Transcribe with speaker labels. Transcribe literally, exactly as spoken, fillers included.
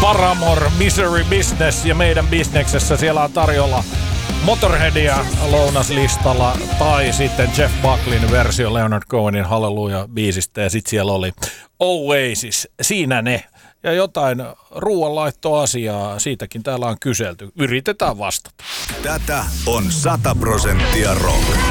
Speaker 1: Paramore, Misery Business ja meidän bisneksessä siellä on tarjolla Motorheadia lounaslistalla tai sitten Jeff Buckleyn versio Leonard Cohenin Hallelujah-biisistä ja sitten siellä oli Oasis, siinä ne. Ja jotain ruoanlaittoasiaa, siitäkin täällä on kyselty. Yritetään vastata.
Speaker 2: Tätä on sata prosenttia rock.